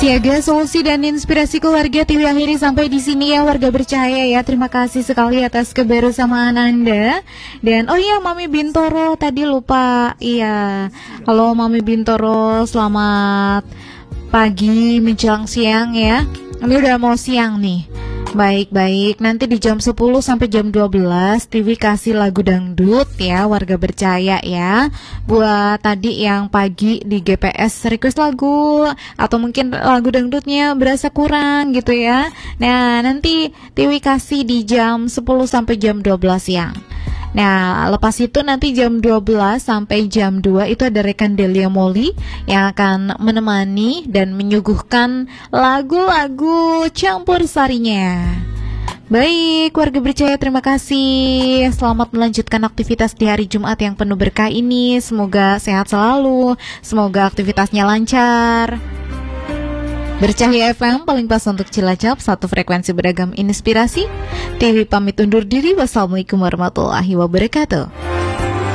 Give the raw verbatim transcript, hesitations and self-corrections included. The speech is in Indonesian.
Siaga, solusi dan inspirasi keluarga Tiwi akhiri sampai di sini ya warga bercahaya ya. Terima kasih sekali atas kebersamaan Anda. Dan oh iya Mami Bintoro tadi lupa. Iya. Halo Mami Bintoro, selamat pagi menjelang siang ya. Ini udah mau siang nih. Baik-baik, nanti di jam sepuluh sampai jam dua belas Tiwi kasih lagu dangdut ya, warga bercahaya ya. Buat tadi yang pagi di G P S request lagu atau mungkin lagu dangdutnya berasa kurang gitu ya. Nah, nanti Tiwi kasih di jam sepuluh sampai jam dua belas siang. Nah, lepas itu nanti jam dua belas sampai jam dua itu ada rekan Delia Molly yang akan menemani dan menyuguhkan lagu-lagu campur sarinya. Baik, warga bercahaya, terima kasih. Selamat melanjutkan aktivitas di hari Jumat yang penuh berkah ini. Semoga sehat selalu, semoga aktivitasnya lancar. Bercahaya F M paling pas untuk Cilacap, satu frekuensi beragam inspirasi. Tiwi pamit undur diri. Wassalamualaikum warahmatullahi wabarakatuh.